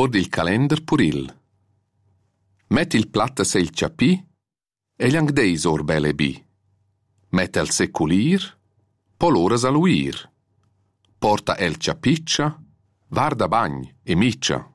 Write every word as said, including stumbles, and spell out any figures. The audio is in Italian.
Guardi il calender puril. Metti il platta se il ciapì e gli angdeis or bele bi. Mette al seculir, poloras aluir. Porta el ciapiccia, varda bagn e miccia.